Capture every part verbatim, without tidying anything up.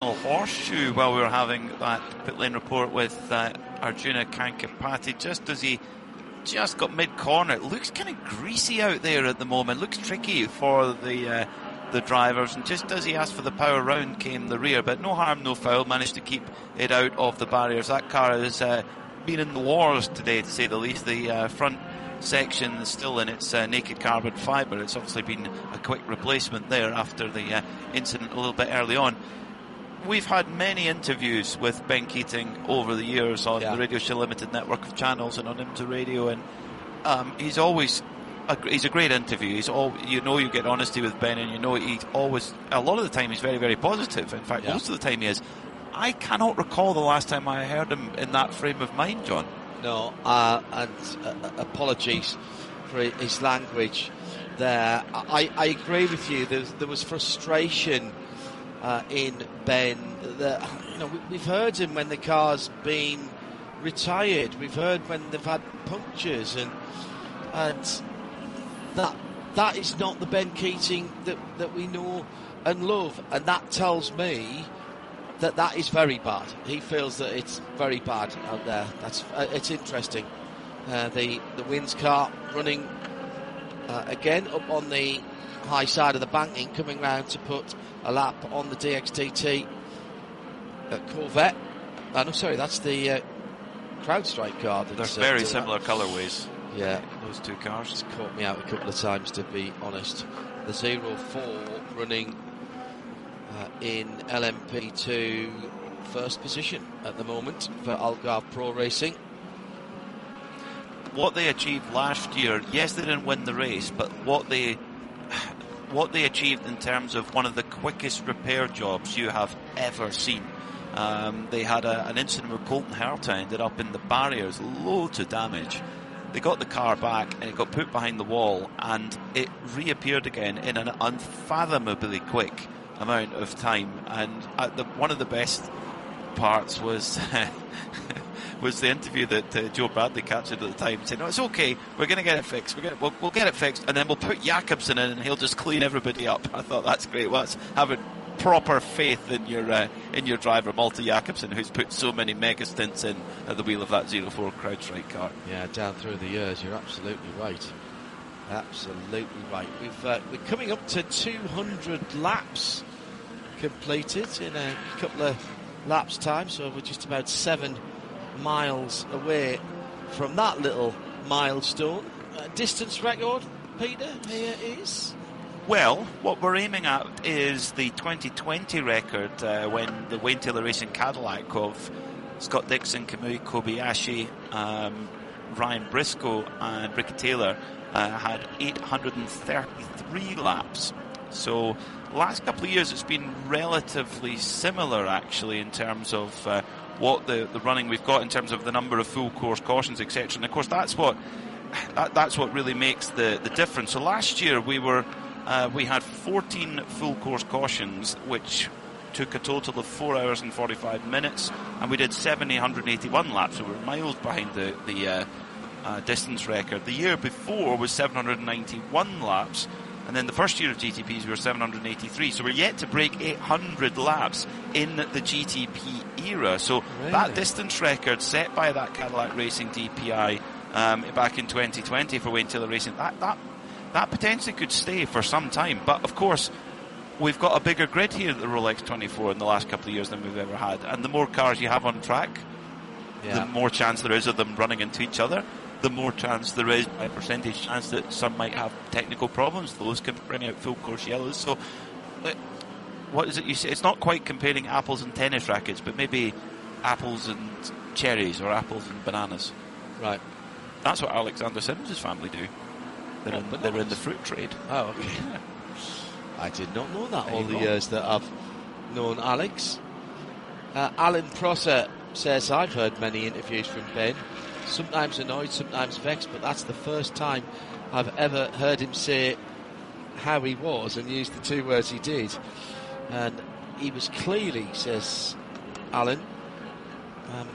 horseshoe while we were having that pit lane report with uh, Arjuna Kankapati, just as he just got mid-corner. It looks kind of greasy out there at the moment, looks tricky for the uh, the drivers, and just as he asked for the power round came the rear, but no harm, no foul, managed to keep it out of the barriers. That car has uh, been in the wars today, to say the least. The uh, front section is still in its uh, naked carbon fibre. It's obviously been a quick replacement there after the uh, incident a little bit early on. We've had many interviews with Ben Keating over the years on yeah. the Radio Show Limited network of channels and on IMSA Radio, and um, he's always a, he's a great interview. He's all you know you get honesty with Ben, and you know he's always a lot of the time he's very very positive. In fact, yeah. most of the time he is. I cannot recall the last time I heard him in that frame of mind, John. No, uh, and uh, apologies for his language there. I, I agree with you. There, there was frustration uh, in Ben. That, you know, we, we've heard him when the car's been retired. We've heard when they've had punctures, and and that that is not the Ben Keating that that we know and love. And that tells me that that is very bad. He feels that it's very bad out there. That's uh, it's interesting. Uh, the the Wins car running uh, again up on the high side of the banking, coming round to put a lap on the D X T T uh, Corvette. Uh, no, sorry, that's the uh, CrowdStrike car. They're very uh, similar colourways. Yeah, those two cars. It's caught me out a couple of times, to be honest. The zero four running Uh, in L M P two first position at the moment for Algarve Pro Racing. What they achieved last year, yes, they didn't win the race, but what they what they achieved in terms of one of the quickest repair jobs you have ever seen. Um, they had a, an incident where Colton Herta ended up in the barriers, loads of damage. They got the car back and it got put behind the wall, and it reappeared again in an unfathomably quick amount of time. And at the, one of the best parts was was the interview that uh, Joe Bradley captured at the time, saying, "No, it's okay. We're going to get it fixed. We're gonna, we'll, we'll get it fixed, and then we'll put Jakobsen in, and he'll just clean everybody up." I thought that's great. Well, that's having proper faith in your uh, in your driver, Malte Jakobsen, who's put so many mega stints in at the wheel of that zero four CrowdStrike car. Yeah, down through the years. You're absolutely right. Absolutely right. We've uh, we're coming up to two hundred laps completed in a couple of laps time, so we're just about seven miles away from that little milestone. Uh, distance record, Peter, here is. Well, what we're aiming at is the twenty twenty record uh, when the Wayne Taylor Racing Cadillac of Scott Dixon, Kamui Kobayashi, um, Ryan Briscoe and Ricky Taylor uh, had eight hundred thirty-three laps. So last couple of years it's been relatively similar actually in terms of uh, what the, the running we've got in terms of the number of full course cautions, et cetera. And of course that's what that, that's what really makes the, the difference. So last year we were uh, we had fourteen full course cautions, which took a total of four hours and forty-five minutes, and we did seven hundred eighty-one laps, so we were miles behind the, the uh, uh, distance record. The year before was seven hundred ninety-one laps, and then the first year of G T Ps we were seven hundred eighty-three, so we're yet to break eight hundred laps in the G T P era. So really? That distance record set by that Cadillac Racing D P I um, back in twenty twenty for Wayne Taylor Racing, that, that, that potentially could stay for some time. But of course, we've got a bigger grid here at the Rolex twenty-four in the last couple of years than we've ever had. And the more cars you have on track, yeah. the more chance there is of them running into each other. The more chance there is, by percentage chance, that some might have technical problems. Those can bring out full course yellows. So, what is it you say? It's not quite comparing apples and tennis rackets, but maybe apples and cherries or apples and bananas. Right. That's what Alexander Simmons' family do. They're, in, they're in the fruit trade. Oh, okay. I did not know that all the years that I've known Alex. Uh, Alan Prosser says, I've heard many interviews from Ben. Sometimes annoyed, sometimes vexed, but that's the first time I've ever heard him say how he was and use the two words he did. And he was clearly, says Alan, um,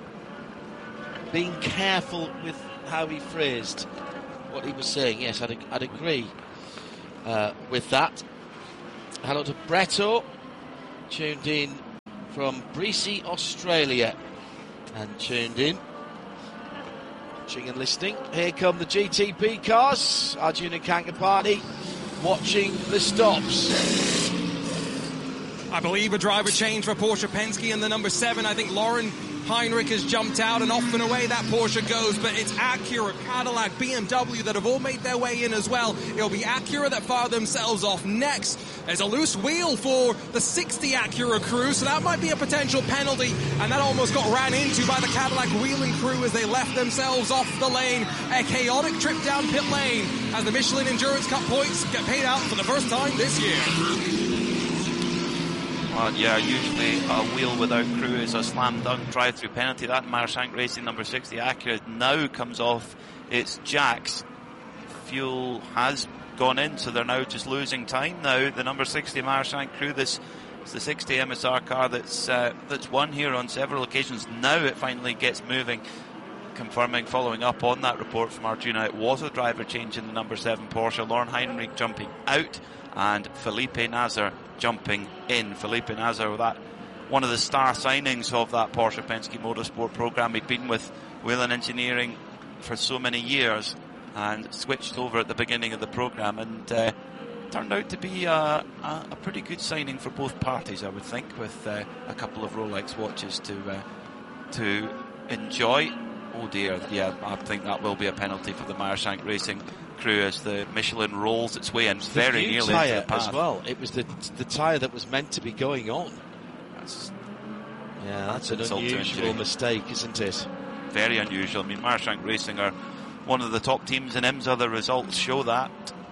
being careful with how he phrased what he was saying. Yes, I'd, I'd agree uh, with that. Hello to Bretto, tuned in from Breesey, Australia, and tuned in, watching and listening. Here come the G T P cars. Arjuna Kankapani watching the stops. I believe a driver change for Porsche Penske in the number seven. I think Lauren Heinrich has jumped out, and off and away that Porsche goes, but it's Acura, Cadillac, B M W that have all made their way in as well. It'll be Acura that fire themselves off next. There's a loose wheel for the sixty Acura crew, so that might be a potential penalty, and that almost got ran into by the Cadillac wheeling crew as they left themselves off the lane. A chaotic trip down pit lane as the Michelin Endurance Cup points get paid out for the first time this year. Well, yeah, usually a wheel without crew is a slam dunk drive-through penalty. That Meyershank Racing number sixty Acura now comes off its jacks. Fuel has gone in, so they're now just losing time now. The number sixty Meyershank crew, this is the sixty M S R car that's uh, that's won here on several occasions. Now it finally gets moving. Confirming, following up on that report from Arjuna, it was a driver change in the number seven Porsche. Lauren Heinrich jumping out and Felipe Nasr jumping in. Felipe Nasr, that one of the star signings of that Porsche Penske Motorsport program. He'd been with Whelen Engineering for so many years and switched over at the beginning of the program, and uh, turned out to be a, a, a pretty good signing for both parties, I would think, with uh, a couple of Rolex watches to uh, to enjoy. Oh dear, yeah, I think that will be a penalty for the Meyershank Racing crew as the Michelin rolls its way and very nearly into the path. As well. It was the the tyre that was meant to be going on. That's, yeah, that's, that's an an unusual mistake, isn't it? Very unusual. I mean, Meyershank Racing are one of the top teams in IMSA. The results show that,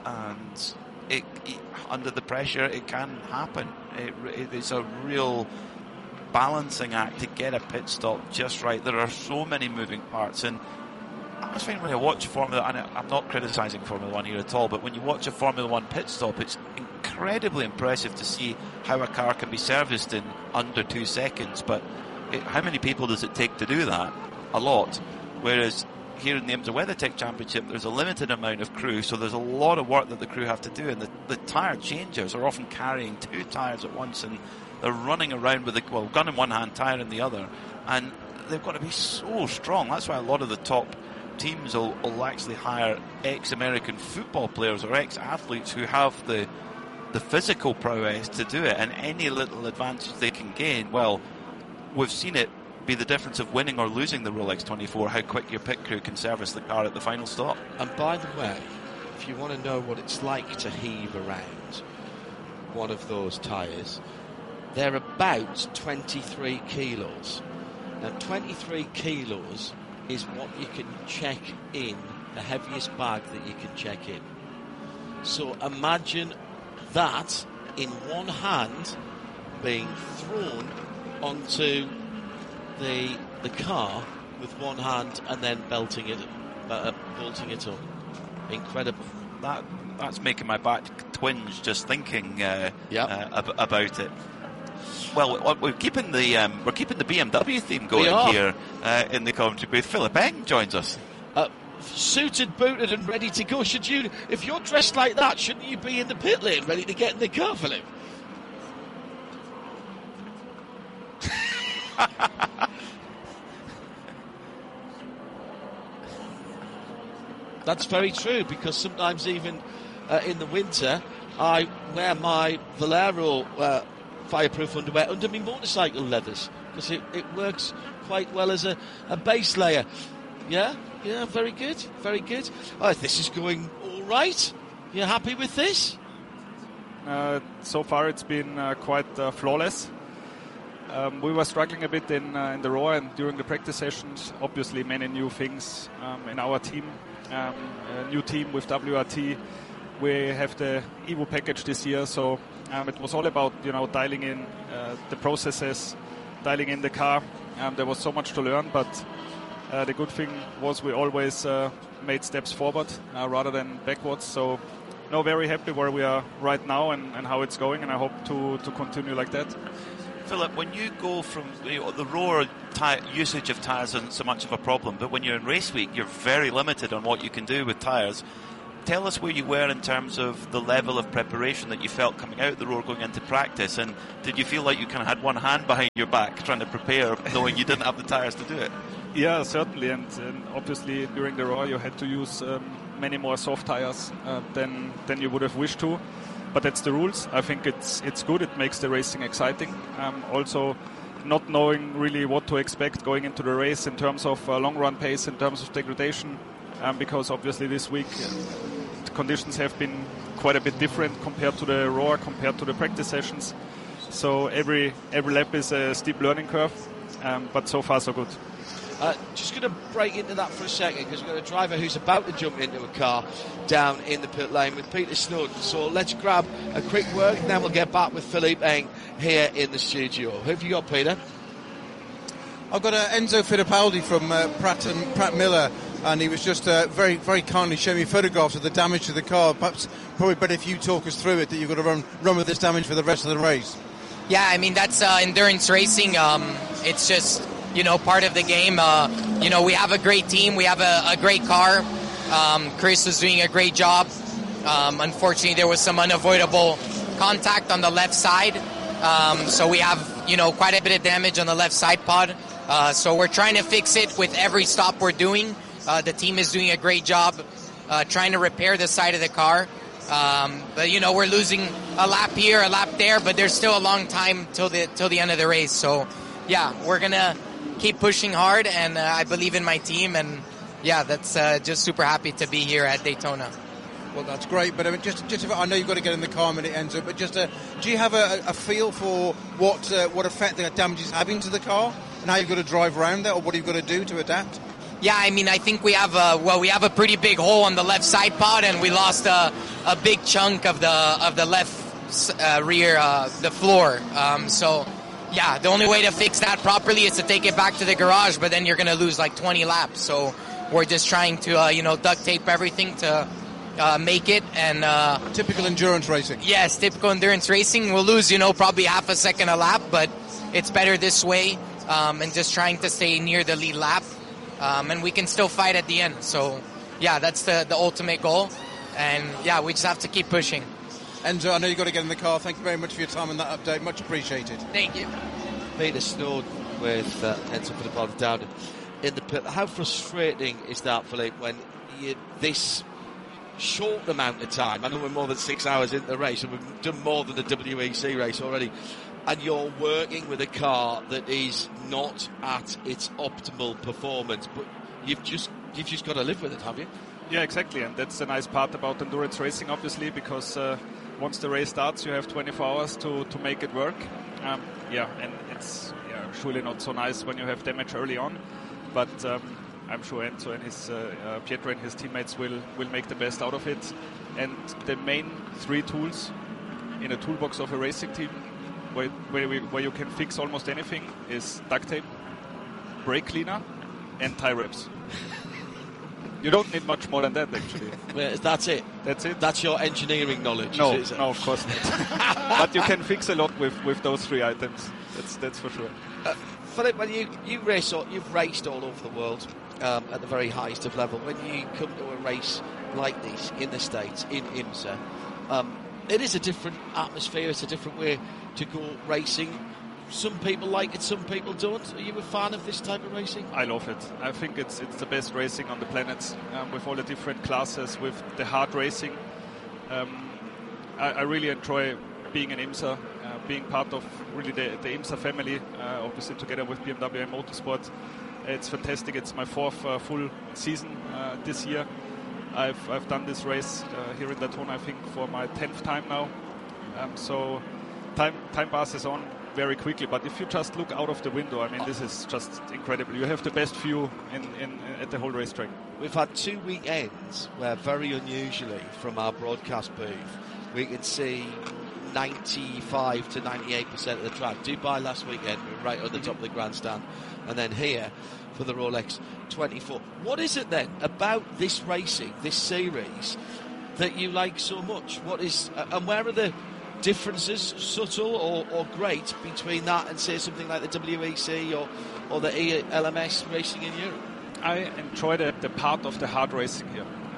and it, it, under the pressure, it can happen. It, it is a real balancing act to get a pit stop just right. There are so many moving parts, and I was finding when I watch Formula, and I'm not criticising Formula One here at all, but when you watch a Formula One pit stop, it's incredibly impressive to see how a car can be serviced in under two seconds. But it, how many people does it take to do that? A lot. Whereas here in the IMSA WeatherTech Championship, there's a limited amount of crew, so there's a lot of work that the crew have to do, and the, the tyre changers are often carrying two tyres at once, and they're running around with a well, gun in one hand, tyre in the other, and they've got to be so strong. That's why a lot of the top teams will, will actually hire ex-American football players or ex-athletes who have the the physical prowess to do it, and any little advantage they can gain, well, we've seen it be the difference of winning or losing the Rolex twenty-four, how quick your pit crew can service the car at the final stop. And by the way, if you want to know what it's like to heave around one of those tyres, they're about twenty-three kilos. Now, twenty-three kilos is what you can check in, the heaviest bag that you can check in. So imagine that in one hand being thrown onto the the car with one hand and then belting it, uh, bolting it up. Incredible. That that's making my back twinge just thinking uh, yep. uh, ab- about it. Well, we're keeping the um, we're keeping the B M W theme going here uh, in the commentary booth. Philip Eng joins us. Uh, suited, booted, and ready to go. Should you, if you're dressed like that, shouldn't you be in the pit lane, ready to get in the car, Philip? That's very true, because sometimes even uh, in the winter, I wear my Valero uh, fireproof underwear under my motorcycle leathers, because it, it works quite well as a, a base layer. Yeah, yeah, very good, very good. Oh, this is going all right. You happy with this? Uh, so far it's been uh, quite uh, flawless. Um, we were struggling a bit in uh, in the raw and during the practice sessions. Obviously, many new things um, in our team. Um, a new team with W R T. We have the Evo package this year, so um, it was all about you know dialing in uh, the processes, dialing in the car. Um, there was so much to learn, but uh, the good thing was we always uh, made steps forward uh, rather than backwards. So, no, very happy where we are right now and, and how it's going, and I hope to to continue like that. Philip, when you go from you know, the raw ty- usage of tyres isn't so much of a problem, but when you're in race week, you're very limited on what you can do with tyres. tell us where you were in terms of the level of preparation that you felt coming out the Roar going into practice, and did you feel like you kind of had one hand behind your back trying to prepare, knowing you didn't have the tyres to do it? Yeah, certainly, and, and obviously during the Roar you had to use um, many more soft tyres uh, than than you would have wished to, but that's the rules. I think it's it's good. It makes the racing exciting. Um, also, not knowing really what to expect going into the race in terms of uh, long run pace, in terms of degradation, um, because obviously this week uh, the conditions have been quite a bit different compared to the Roar, compared to the practice sessions. So every every lap is a steep learning curve, um, but so far so good. Uh, just going to break into that for a second, because we've got a driver who's about to jump into a car down in the pit lane with Peter Snowden. So let's grab a quick word and then we'll get back with Philippe Eng here in the studio. Who have you got, Peter? I've got uh, Enzo Fittipaldi from uh, Pratt and Pratt Miller, and he was just uh, very, very kindly showing me photographs of the damage to the car. Perhaps probably better if you talk us through it, that you've got to run run with this damage for the rest of the race. Yeah, I mean, that's uh, endurance racing. Um, it's just, you know, part of the game. Uh, you know, we have a great team. We have a, a great car. Um, Chris was doing a great job. Um, unfortunately, there was some unavoidable contact on the left side. Um, so we have, you know, quite a bit of damage on the left side pod. Uh, so we're trying to fix it with every stop we're doing. Uh, the team is doing a great job uh, trying to repair the side of the car. Um, but, you know, we're losing a lap here, a lap there, but there's still a long time till the till the end of the race. So, yeah, we're going to keep pushing hard, and uh, I believe in my team. And, yeah, that's uh, just super happy to be here at Daytona. Well, that's great, but I mean, just, just if, I know you've got to get in the car when it ends up, but just uh, do you have a, a feel for what uh, what effect the damage is having to the car, and how you've got to drive around that, or what you've got to do to adapt? Yeah, I mean, I think we have a well, we have a pretty big hole on the left side pod, and we lost a, a big chunk of the of the left uh, rear uh, the floor. Um, so, yeah, the only way to fix that properly is to take it back to the garage, but then you're going to lose like twenty laps. So we're just trying to uh, you know duct tape everything to uh, make it. And uh, typical endurance racing. Yes, typical endurance racing. We'll lose you know probably half a second a lap, but it's better this way. Um, and just trying to stay near the lead lap. Um, and we can still fight at the end. So, yeah, that's the, the ultimate goal. And, yeah, we just have to keep pushing. Enzo, I know you've got to get in the car. Thank you very much for your time on that update. Much appreciated. Thank you. Peter Snowden with uh, Enzo Fittipaldi down in the pit. How frustrating is that, Philippe, when you this short amount of time, I know we're more than six hours into the race, and we've done more than a W E C race already, and you're working with a car that is not at its optimal performance, but you've just you've just got to live with it, have you? Yeah, exactly, and that's the nice part about endurance racing, obviously, because uh, once the race starts, you have twenty-four hours to, to make it work. Um, yeah, and it's yeah, surely not so nice when you have damage early on, but um, I'm sure Enzo and his uh, uh, Pietro and his teammates will, will make the best out of it. And the main three tools in a toolbox of a racing team, Where, where, we, where you can fix almost anything, is duct tape, brake cleaner, and tie wraps. You don't need much more than that, actually. That's it? That's it? That's your engineering knowledge? No, is it? no, of course not. But you can fix a lot with, with those three items. That's that's for sure. Uh, Philip, when you, you race, all, you've raced all over the world um, at the very highest of level. When you come to a race like this in the States, in IMSA, um, it is a different atmosphere, it's a different way to go racing. Some people like it, some people don't. Are you a fan of this type of racing? I love it. I think it's it's the best racing on the planet, um, with all the different classes, with the hard racing. Um, I, I really enjoy being an IMSA, uh, being part of really the, the IMSA family, uh, obviously together with B M W and Motorsport. It's fantastic. It's my fourth uh, full season uh, this year. I've I've done this race uh, here in Daytona, I think, for my tenth time now. Um, so time time passes on very quickly. But if you just look out of the window, I mean, this is just incredible. You have the best view in, in, in at the whole racetrack. We've had two weekends where, very unusually, from our broadcast booth, we could see ninety-five to ninety-eight percent of the track. Dubai last weekend, we were right at the top of the grandstand, and then here for the Rolex twenty-four. What is it then about this racing, this series, that you like so much? What is, uh, and where are the differences, subtle or, or great, between that and say something like the W E C or, or the E L M S racing in Europe? I enjoy the, the part of the hard racing here.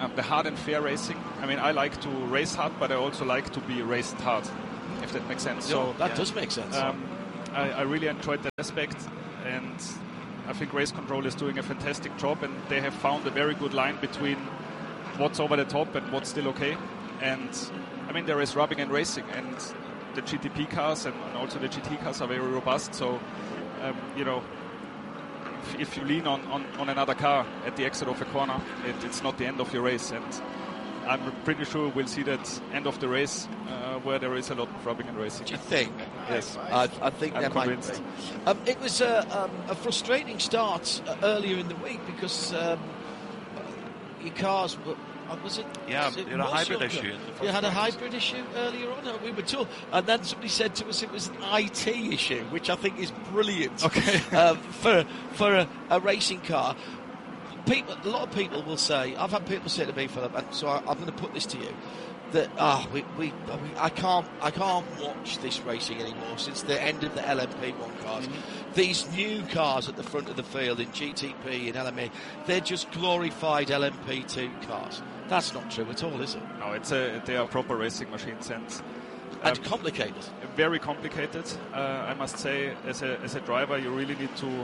um, the hard and fair racing. I mean, I like to race hard, but I also like to be raced hard, if that makes sense. Yeah, so that yeah. does make sense. Um, I, I really enjoyed that aspect, and I think Race Control is doing a fantastic job, and they have found a very good line between what's over the top and what's still okay. And I mean, there is rubbing and racing, and the G T P cars and, and also the G T cars are very robust. So, um, you know, if, if you lean on, on, on another car at the exit of a corner, it, it's not the end of your race. And I'm pretty sure we'll see that end of the race uh, where there is a lot of rubbing and racing. Do you think? Yes. I, I think I'm there convinced. might be. Um, it was a, um, a frustrating start uh, earlier in the week because um, your cars were... Was it? Yeah, was it you had a hybrid also, issue. In the first you had a race. hybrid issue earlier on. We were told, and then somebody said to us it was an I T issue, which I think is brilliant. Okay. um, for for a, a racing car, people, a lot of people will say. I've had people say to me, Philip, and so I, I'm going to put this to you. That ah, oh, we, we, we I can't I can't watch this racing anymore since the end of the L M P one cars. Mm-hmm. These new cars at the front of the field in G T P and L M E, they're just glorified L M P two cars. That's not true at all, is it? No, it's a they are proper racing machines, and um, and complicated. Very complicated. Uh, I must say, as a as a driver, you really need to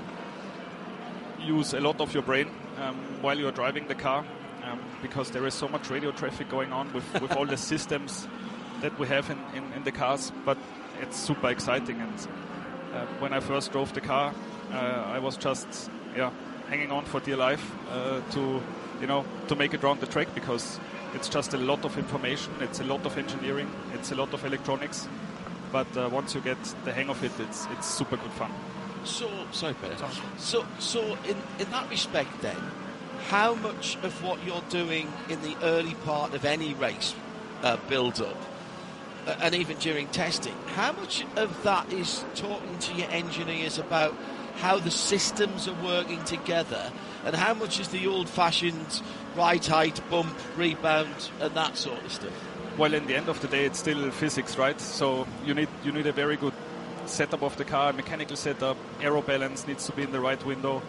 use a lot of your brain um, while you're driving the car. Um, because there is so much radio traffic going on with, with all the systems that we have in, in, in the cars, but it's super exciting. And uh, when I first drove the car, uh, I was just yeah hanging on for dear life uh, to you know to make it around the track, because it's just a lot of information, it's a lot of engineering, it's a lot of electronics. But uh, once you get the hang of it, it's it's super good fun. So sorry, Peter. So so in in that respect, then. How much of what you're doing in the early part of any race uh, build-up, uh, and even during testing, how much of that is talking to your engineers about how the systems are working together, and how much is the old-fashioned right height, bump, rebound, and that sort of stuff? Well, in the end of the day, it's still physics, right? So you need you need a very good setup of the car, mechanical setup, aero balance needs to be in the right window.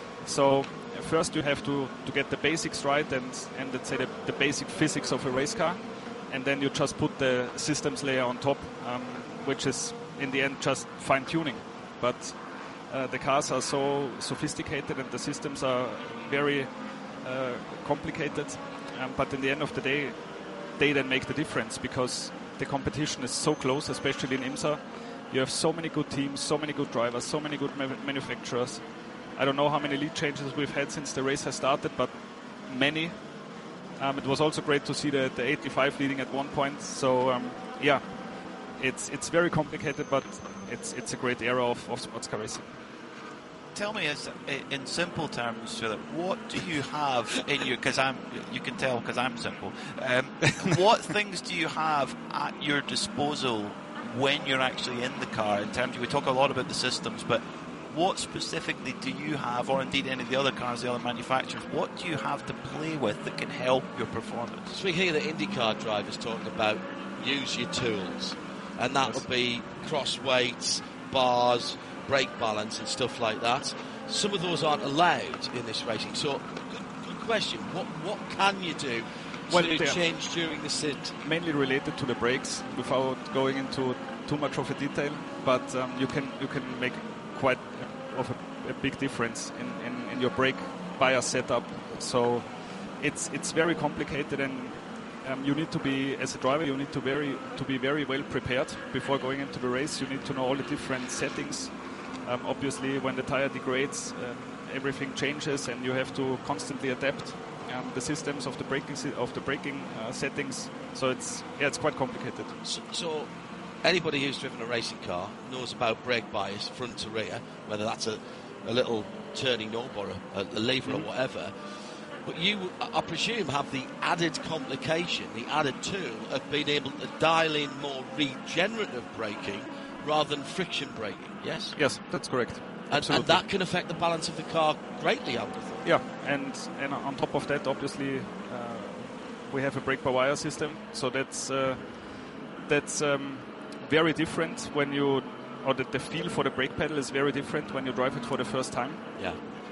So first you have to, to get the basics right and, and let's say the, the basic physics of a race car, and then you just put the systems layer on top, um, which is in the end just fine-tuning. But uh, the cars are so sophisticated and the systems are very uh, complicated, um, but in the end of the day they then make the difference, because the competition is so close, especially in IMSA. You have so many good teams, so many good drivers, so many good ma- manufacturers. I don't know how many lead changes we've had since the race has started, but many. Um, it was also great to see the, the eighty-five leading at one point. So um, yeah, it's it's very complicated, but it's it's a great era of, of sports car racing. Tell me, in simple terms, Philip, what do you have in your? Because I'm, you can tell because I'm simple. Um, what things do you have at your disposal when you're actually in the car? In terms, we talk a lot about the systems, but what specifically do you have, or indeed any of the other cars, the other manufacturers, what do you have to play with that can help your performance? So we hear the IndyCar drivers talking about use your tools, and that will be cross weights, bars, brake balance and stuff like that. Some of those aren't allowed in this racing. So, good, good question. What what can you do well, to change during the sit? Mainly related to the brakes, without going into too much of a detail, but um, you can you can make quite of a, a big difference in, in, in your brake bias setup. So it's it's very complicated, and um, you need to be, as a driver, you need to very to be very well prepared before going into the race. You need to know all the different settings. Um, obviously, when the tire degrades, um, everything changes, and you have to constantly adapt um, the systems of the braking of the braking uh, settings. So it's yeah, it's quite complicated. So. so Anybody who's driven a racing car knows about brake bias, front to rear, whether that's a, a little turning knob or a, a lever mm-hmm. or whatever. But you, I presume, have the added complication, the added tool of being able to dial in more regenerative braking rather than friction braking, yes? Yes, that's correct. And, and that can affect the balance of the car greatly, I would have thought. Yeah, and, and on top of that, obviously, uh, we have a brake-by-wire system, so that's... Uh, that's um, very different when you, or the, the feel for the brake pedal is very different when you drive it for the first time. Yeah.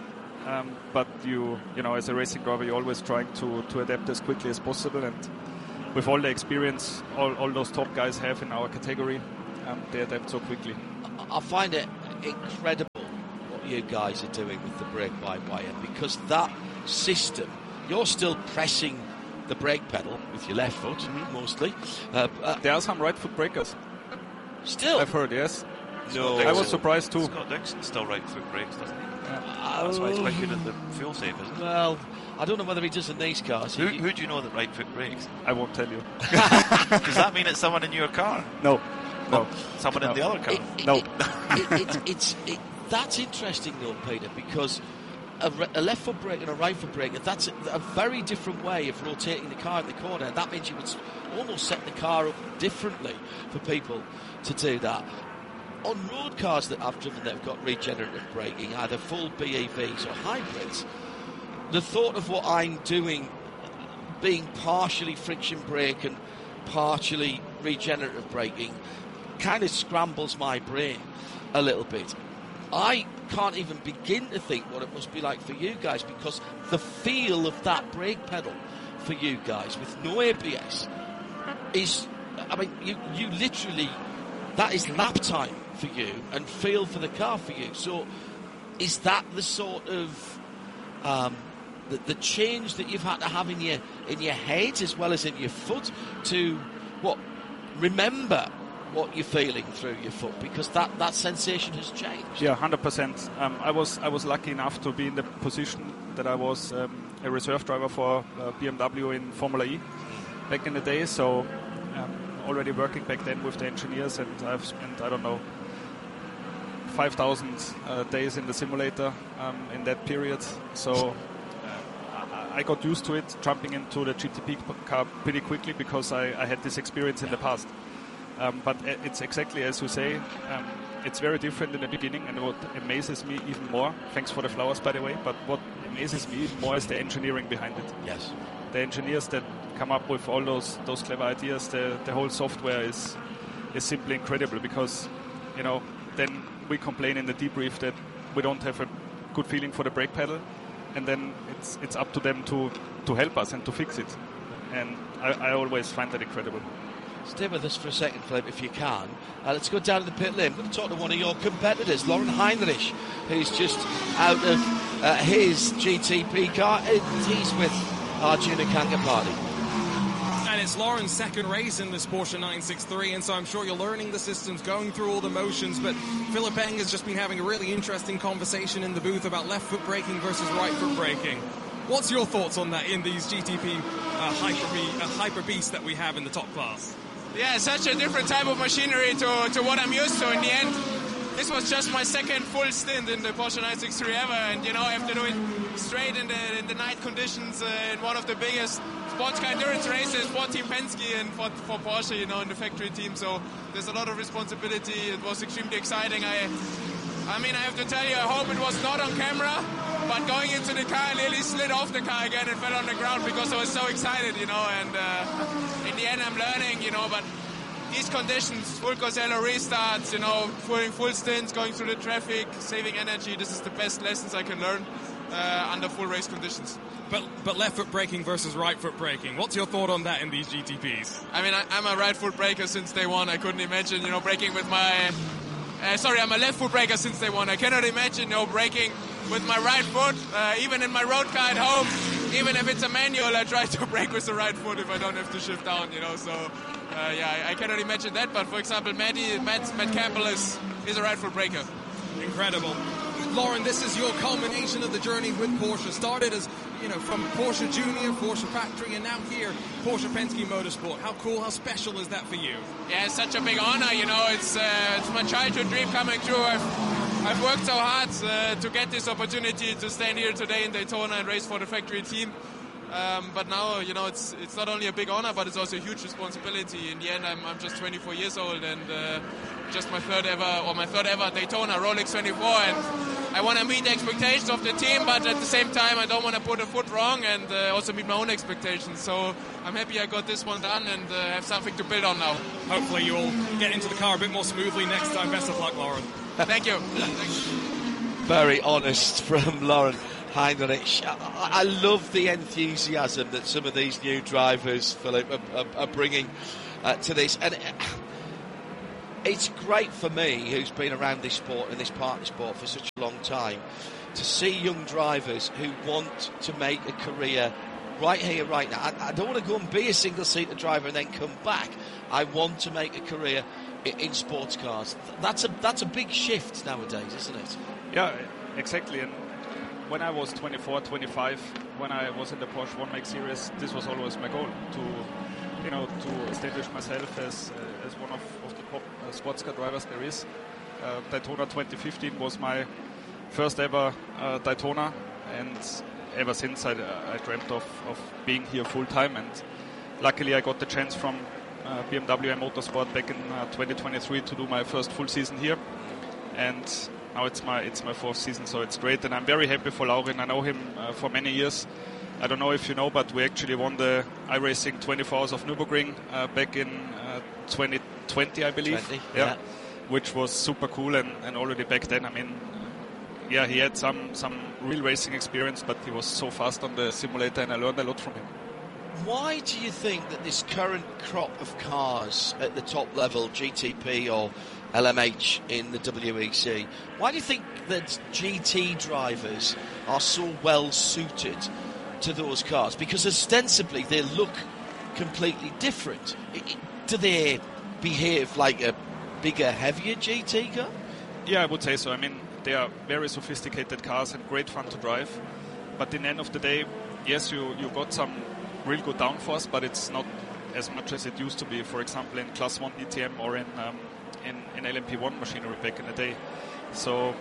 Um, but you, you know, as a racing driver, you're always trying to, to adapt as quickly as possible. And with all the experience all, all those top guys have in our category, um, they adapt so quickly. I find it incredible what you guys are doing with the brake-by-wire, because that system, you're still pressing the brake pedal with your left foot, mm-hmm. mostly. Uh, uh, there are some right foot brakers. Still? I've heard, yes. No, I was surprised too. Scott Dixon still right foot brakes, doesn't he? Yeah. That's why he's quite good at the fuel save, isn't it? Well, I don't know whether he does in these cars. Who, who do you know that right foot brakes? I won't tell you. Does that mean it's someone in your car? No. No. Someone no. in the other car? It, it, no. It, it, it, it's, it, that's interesting though, Peter, because a, re- a left foot brake and a right foot brake, that's a, a very different way of rotating the car in the corner. That means you would almost set the car up differently for people to do that. On road cars that I've driven that have got regenerative braking, either full B E Vs or hybrids, the thought of what I'm doing being partially friction brake and partially regenerative braking kind of scrambles my brain a little bit. I can't even begin to think what it must be like for you guys, because the feel of that brake pedal for you guys with no A B S is, I mean, you, you literally, that is lap time for you and feel for the car for you. So is that the sort of um, the, the change that you've had to have in your in your head as well as in your foot to what remember what you're feeling through your foot, because that, that sensation has changed? Yeah, one hundred percent. Um, I was I was lucky enough to be in the position that I was um, a reserve driver for uh, B M W in Formula E back in the day. So um, already working back then with the engineers, and I've spent, I don't know, five thousand uh, days in the simulator um, in that period. So uh, I got used to it, jumping into the G T P car pretty quickly, because I, I had this experience in the past. Um, but it's exactly as you say, um, it's very different in the beginning, and what amazes me even more, thanks for the flowers by the way, but what amazes me even more is the engineering behind it. Yes. The engineers that come up with all those those clever ideas, the, the whole software is is simply incredible, because, you know, then we complain in the debrief that we don't have a good feeling for the brake pedal, and then it's it's up to them to, to help us and to fix it. And I, I always find that incredible. Stay with us for a second, Philip, if you can. Uh, let's go down to the pit lane. I'm going to talk to one of your competitors, Lauren Heinrich, who's just out of uh, his G T P car. He's with Arjuna Kankapati. And it's Lauren's second race in this Porsche nine sixty-three, and so I'm sure you're learning the systems, going through all the motions. But Philip Eng has just been having a really interesting conversation in the booth about left foot braking versus right foot braking. What's your thoughts on that in these G T P uh, hyper, be- uh, hyper beasts that we have in the top class? Yeah, such a different type of machinery to, to what I'm used to. In the end, this was just my second full stint in the Porsche nine sixty-three ever, and you know, I have to do it straight in the in the night conditions uh, in one of the biggest sports car endurance races for Team Penske and for, for Porsche, you know, in the factory team. So there's a lot of responsibility. It was extremely exciting. I, I mean, I have to tell you, I hope it was not on camera, but going into the car, I nearly slid off the car again and fell on the ground because I was so excited, you know, and uh, in the end I'm learning, you know, but these conditions, full Cosello restarts, you know, doing full stints, going through the traffic, saving energy, this is the best lessons I can learn uh, under full race conditions. But but left foot braking versus right foot braking, what's your thought on that in these G T Ps? I mean, I, I'm a right foot braker since day one. I couldn't imagine, you know, braking with my... Uh, sorry, I'm a left foot braker since day one. I cannot imagine, you know, braking with my right foot, uh, even in my road car at home. Even if it's a manual, I try to brake with the right foot if I don't have to shift down, you know. So, uh, yeah, I, I cannot imagine that. But, for example, Matty, Matt, Matt Campbell is, is a right foot braker. Incredible. Lauren, this is your culmination of the journey with Porsche. Started as, you know, from Porsche Junior, Porsche Factory, and now here, Porsche Penske Motorsport. How cool, how special is that for you? Yeah, it's such a big honor, you know. It's uh, it's my childhood dream coming true. I've, I've worked so hard uh, to get this opportunity to stand here today in Daytona and race for the factory team. Um, but now, you know, it's it's not only a big honor, but it's also a huge responsibility. In the end, I'm, I'm just twenty-four years old, and uh, just my third ever, or my third ever Daytona, Rolex twenty-four, and I want to meet the expectations of the team, but at the same time, I don't want to put a foot wrong, and uh, also meet my own expectations. So I'm happy I got this one done, and uh, have something to build on now. Hopefully you'll get into the car a bit more smoothly next time. Best of luck, Lauren. Thank you. Thank you. Very honest from Lauren. Heinrich. I, I love the enthusiasm that some of these new drivers, Philip, are, are, are bringing uh, to this. And it, it's great for me, who's been around this sport and this part of the sport for such a long time, to see young drivers who want to make a career right here, right now. I, I don't want to go and be a single-seater driver and then come back. I want to make a career in, in sports cars. That's a that's a big shift nowadays, isn't it? Yeah, exactly. And when I was twenty-four, twenty-five, when I was in the Porsche One Make Series, this was always my goal, to, you know, to establish myself as uh, as one of, of the top uh, sports car drivers there is. Uh, Daytona twenty fifteen was my first ever uh, Daytona, and ever since I, I dreamt of, of being here full time, and luckily I got the chance from uh, B M W and Motorsport back in uh, twenty twenty-three to do my first full season here, and now it's my it's my fourth season, so it's great, and I'm very happy for Laurin. I know him uh, for many years. I don't know if you know, but we actually won the iRacing twenty-four Hours of Nürburgring uh, back in uh, twenty twenty, I believe. twenty, yeah. yeah. Which was super cool, and, and already back then, I mean, yeah, he had some, some real racing experience, but he was so fast on the simulator, and I learned a lot from him. Why do you think that this current crop of cars at the top level, G T P or L M H in the W E C, why do you think that G T drivers are so well suited to those cars? Because ostensibly they look completely different. Do they behave like a bigger, heavier G T car? Yeah, I would say so. I mean, they are very sophisticated cars and great fun to drive. But in the end of the day, yes, you, you got some real good downforce, but it's not as much as it used to be, for example, in Class one D T M or in, um, in, in L M P one machinery back in the day. So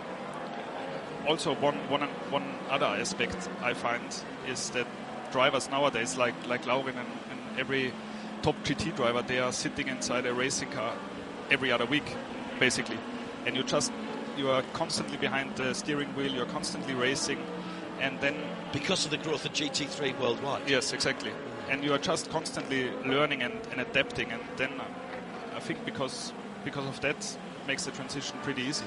also one, one, one other aspect I find is that drivers nowadays, like, like Laurin and, and every top G T driver, they are sitting inside a racing car every other week, basically. And you just, you are constantly behind the steering wheel, you're constantly racing, and then... Because of the growth of G T three worldwide. Yes, exactly. And you are just constantly learning and, and adapting, and then uh, I think because because of that, makes the transition pretty easy.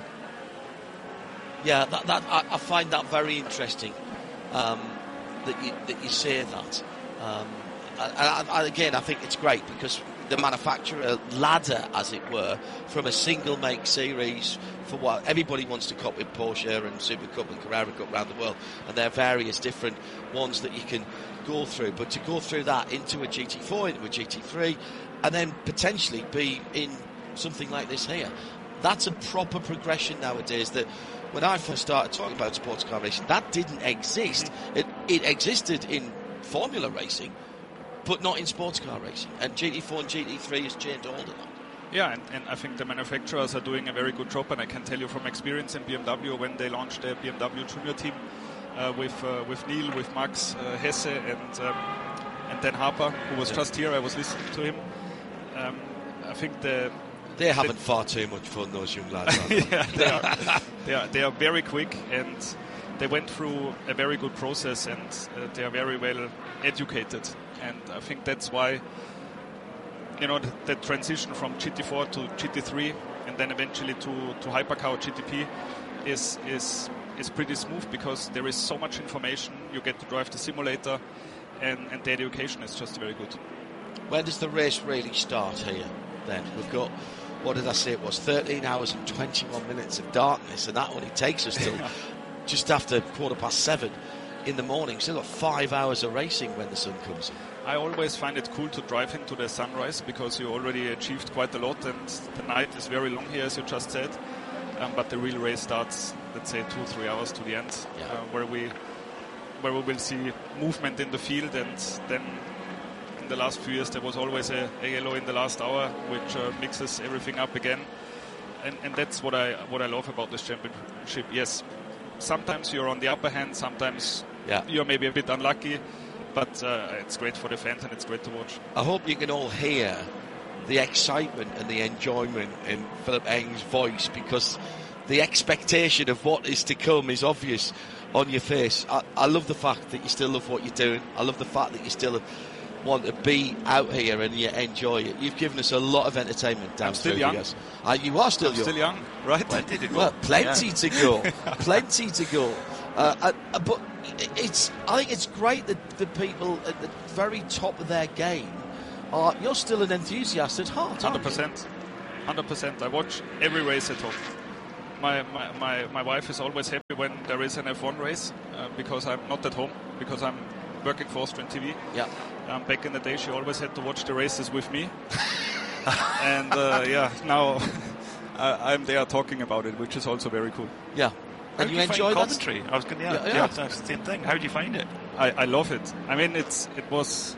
Yeah, that, that I, I find that very interesting, um, that you that you say that. Um, and, and again, I think it's great because the manufacturer ladder, as it were, from a single make series for what everybody wants to cop with Porsche and Super Cup and Carrera Cup around the world, and there are various different ones that you can go through. But to go through that into a G T four, into a G T three, and then potentially be in something like this here, that's a proper progression nowadays. That when I first started talking about sports car racing, that didn't exist. It, it existed in Formula racing, but not in sports car racing. And G T four and G T three has changed all of that. Yeah, and, and I think the manufacturers are doing a very good job, and I can tell you from experience in B M W when they launched their B M W Junior team uh, with uh, with Neil, with Max uh, Hesse, and um, and Dan Harper, who was yeah. just here. I was listening to him. Um, I think the they're having the, far too much fun, those young lads. Aren't they? Yeah, they are. they are. They are very quick, and they went through a very good process, and uh, they are very well educated. And I think that's why, you know, the, the transition from G T four to G T three and then eventually to, to Hypercar G T P is is is pretty smooth, because there is so much information. You get to drive the simulator, and, and the education is just very good. When does the race really start here then? We've got, what did I say it was, thirteen hours and twenty-one minutes of darkness, and that only takes us till just after quarter past seven in the morning. Still got five hours of racing when the sun comes in. I always find it cool to drive into the sunrise, because you already achieved quite a lot, and the night is very long here, as you just said. Um, but the real race starts, let's say, two, three hours to the end, yeah. uh, where we where we will see movement in the field. And then in the last few years, there was always a, a yellow in the last hour, which uh, mixes everything up again. And, and that's what I what I love about this championship. Yes, sometimes you're on the upper hand, sometimes yeah. you're maybe a bit unlucky. But uh, it's great for the fans, and it's great to watch. I hope you can all hear the excitement and the enjoyment in Philip Eng's voice, because the expectation of what is to come is obvious on your face. I, I love the fact that you still love what you're doing. I love the fact that you still want to be out here and you enjoy it. You've given us a lot of entertainment down I'm still through young. You, uh, you are still I'm young. still young, right? Plenty to go. Well, plenty yeah. to go. Plenty to go. Uh, uh, but it's I think it's great that the people at the very top of their game are. You're still an enthusiast at heart, aren't Hundred percent, hundred percent. I watch every race at home. My, my my my wife is always happy when there is an F one race uh, because I'm not at home because I'm working for Austrian T V. Yeah. Um, back in the day, she always had to watch the races with me, and uh, yeah, now I, I'm there talking about it, which is also very cool. Yeah. How And do you you enjoy find that? commentary? I was going to yeah, Yeah, yeah, yeah. that's the same thing. How do you find it? I, I love it. I mean, it's it was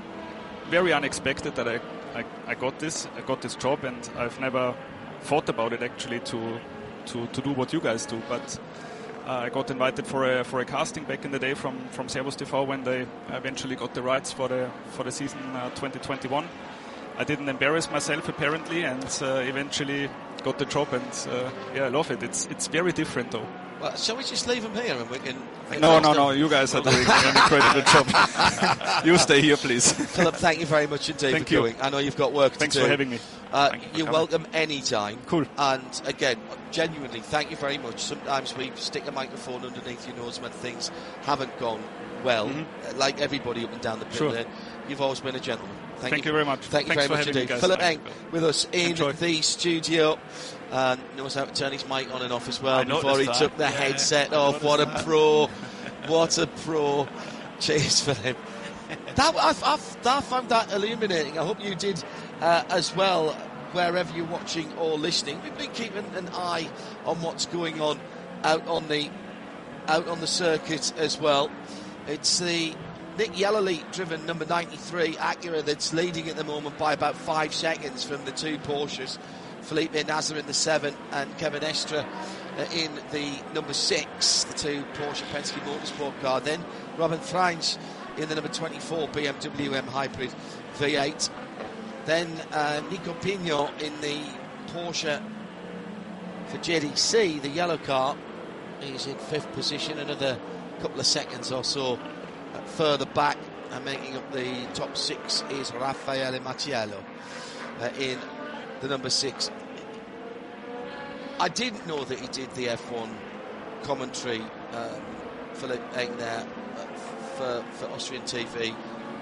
very unexpected that I, I I got this I got this job, and I've never thought about it actually to to, to do what you guys do. But uh, I got invited for a for a casting back in the day from from Servus T V when they eventually got the rights for the for the season uh, twenty twenty-one. I didn't embarrass myself apparently, and uh, eventually got the job. And uh, yeah, I love it. It's it's very different though. Well, shall we just leave him here and we can... No, no, no. You guys are doing an incredible job. You stay here, please. Philip, thank you very much indeed Thank for you. coming. I know you've got work Thanks to do. for having me. Uh, Thank you for you're coming. welcome anytime. Cool. And again, genuinely, thank you very much. Sometimes we stick a microphone underneath your nose when things haven't gone well, Mm-hmm. like everybody up and down the pit Sure. there. You've always been a gentleman. Thank, Thank you very much. Thank you Thanks very for much having me, indeed. guys. Philip Thank Eng with us in Enjoy. the studio. And knows how to turn his mic on and off as well I before noticed he that. took the Yeah, headset I off. What a noticed that. pro. What a pro. Cheers for him. That, I've, I've, I found that illuminating. I hope you did uh, as well, wherever you're watching or listening. We've been keeping an eye on what's going on out on the out on the circuit as well. It's the Nick Yellowly driven number ninety-three Acura that's leading at the moment by about five seconds from the two Porsches. Felipe Nasr in the seven and Kevin Estre uh, in the number six, the two Porsche Penske Motorsport car. Then Robin Freins in the number twenty-four B M W M Hybrid V eight. Then uh, Nico Pino in the Porsche for J D C, the yellow car. He's in fifth position, another couple of seconds or so uh, further back, and making up the top six is Raffaele Mattiello uh, in the number six. I didn't know that he did the F one commentary, um, Philip Eng there uh, for, for Austrian T V,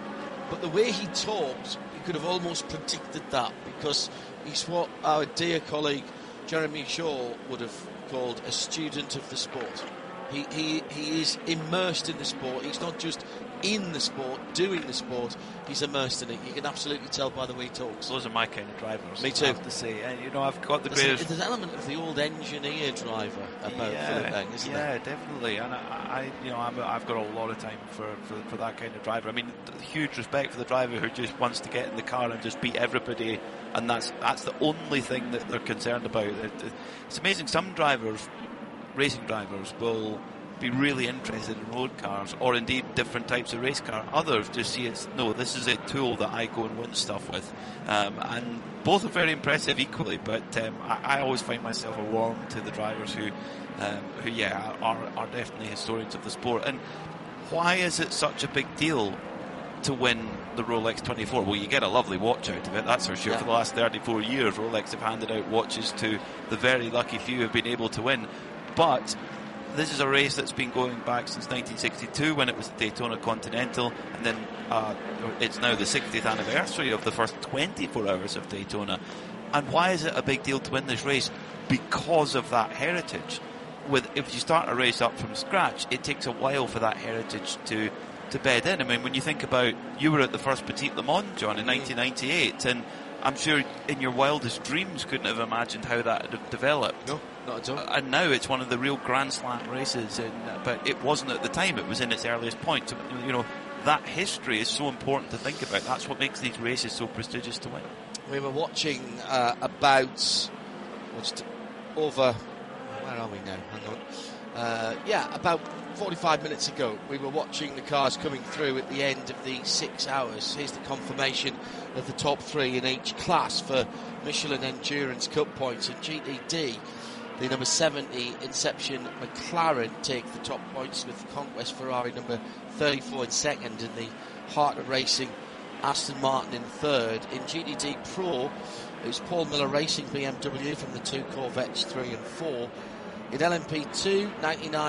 but the way he talked, you could have almost predicted that, because he's what our dear colleague Jeremy Shaw would have called a student of the sport. He, he, he is immersed in the sport. He's not just in the sport, doing the sport, he's immersed in it. You can absolutely tell by the way he talks. Those are my kind of drivers. Me too. I have to say, and you know, I've got the There's, greatest. a, there's an element of the old engineer driver about Philip Eng, isn't yeah, there? definitely. And I, I you know, I'm, I've got a lot of time for, for, for that kind of driver. I mean, huge respect for the driver who just wants to get in the car and just beat everybody, and that's that's the only thing that they're concerned about. It, it, it's amazing. Some drivers, racing drivers, will be really interested in road cars or indeed different types of race car. Others just see it's no, this is a tool that I go and win stuff with, um, and both are very impressive equally. But um, I, I always find myself warm to the drivers who, um, who yeah, are are definitely historians of the sport. And why is it such a big deal to win the Rolex twenty-four? Well, you get a lovely watch out of it, that's for sure. Yeah. For the last thirty-four years, Rolex have handed out watches to the very lucky few who've been able to win. But this is a race that's been going back since nineteen sixty-two, when it was the Daytona Continental, and then uh, it's now the sixtieth anniversary of the first twenty-four hours of Daytona. And why is it a big deal to win this race? Because of that heritage. With if you start a race up from scratch, it takes a while for that heritage to to bed in. I mean, when you think about, you were at the first Petit Le Mans, John, in nineteen ninety-eight, and I'm sure in your wildest dreams couldn't have imagined how that would have developed. No, not at all. And now it's one of the real Grand Slam races, and, but it wasn't at the time. It was in its earliest point. So, you know, that history is so important to think about. That's what makes these races so prestigious to win. We were watching uh, about what's t- over. Where are we now? Hang on. Uh, yeah, about forty-five minutes ago, we were watching the cars coming through at the end of the six hours. Here's the confirmation of the top three in each class for Michelin Endurance Cup points. And G T D, the number seventy Inception McLaren, take the top points, with the Conquest Ferrari number thirty-four in second, and the Heart of Racing Aston Martin in third. In G T D Pro, it was Paul Miller Racing B M W from the two Corvettes three and four. In L M P two, ninety-nine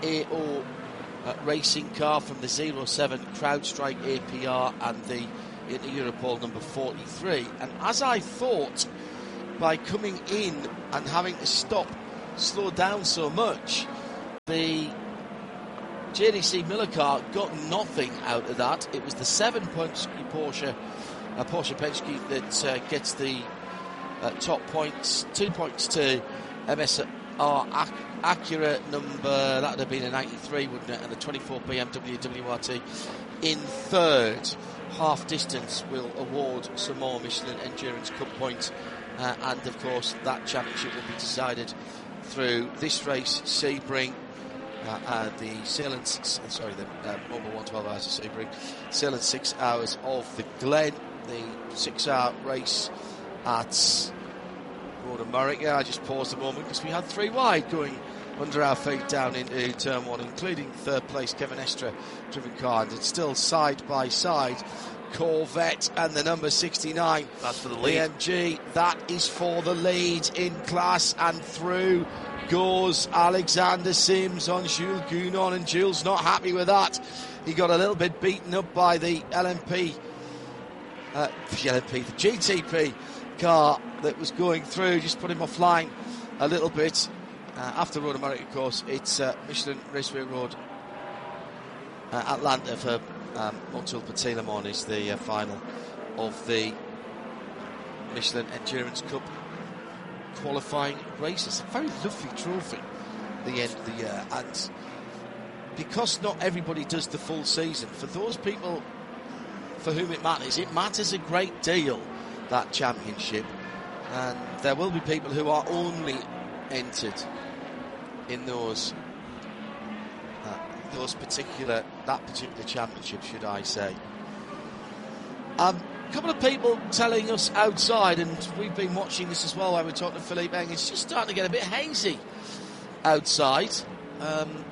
A O uh, racing car from the zero seven CrowdStrike A P R and the Inter Europol number forty-three. And as I thought, by coming in and having to stop, slow down so much, the J D C Miller car got nothing out of that. It was the seven Penske Porsche, uh, Porsche Penske that uh, gets the uh, top points, two points to M S R Ac- Acura number, that would have been a ninety-three, wouldn't it? And the twenty-four B M W W R T in third. Half distance will award some more Michelin Endurance Cup points, uh, and of course that championship will be decided through this race, Sebring, uh, uh, the Salem, sorry, the uh, Mobile one twelve hours of Sebring, Salem six hours of the Glen, the six-hour race at Road America. I just paused a moment because we had three wide going under our feet down into turn one, including third place Kevin Estre driven car, and it's still side by side. Corvette and the number sixty-nine. That's for the lead. A M G, that is for the lead in class, and through goes Alexander Sims on Jules Gounon, and Jules not happy with that. He got a little bit beaten up by the L M P, uh, the L M P, the G T P car that was going through, just put him offline a little bit. Uh, after Road America, of course, it's uh, Michelin Raceway Road uh, Atlanta for um, Montour Petit Le Mans is the uh, final of the Michelin Endurance Cup qualifying races. A very lovely trophy at the end of the year, and because not everybody does the full season, for those people for whom it matters, it matters a great deal, that championship, and there will be people who are only entered in those uh, those particular that particular championship, should I say. Um, a couple of people telling us outside, and we've been watching this as well while we're talking to Philippe Eng, it's just starting to get a bit hazy outside. Um,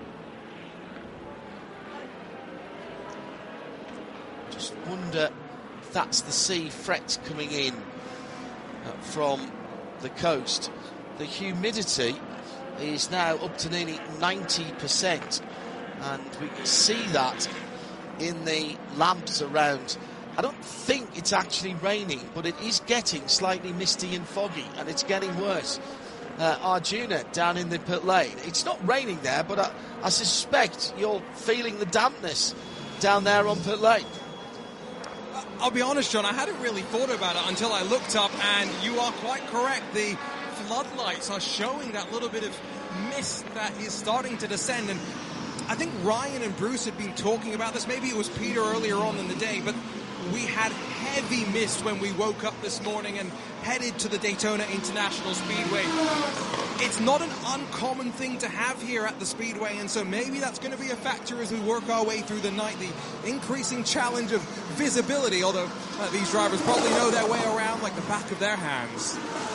just wonder if that's the sea frets coming in uh, from the coast. The humidity is now up to nearly ninety percent, and we can see that in the lamps around. I don't think it's actually raining, but it is getting slightly misty and foggy, and it's getting worse. Uh, Arjuna down in the pit lane, it's not raining there, but I, I suspect you're feeling the dampness down there on pit lane. I'll be honest, John, I hadn't really thought about it until I looked up, and you are quite correct. The floodlights are showing that little bit of mist that is starting to descend, and I think Ryan and Bruce had been talking about this. Maybe it was Peter earlier on in the day, but we had heavy mist when we woke up this morning and headed to the Daytona International Speedway. It's not an uncommon thing to have here at the Speedway, and so maybe that's going to be a factor as we work our way through the night, the increasing challenge of visibility, although uh, these drivers probably know their way around like the back of their hands.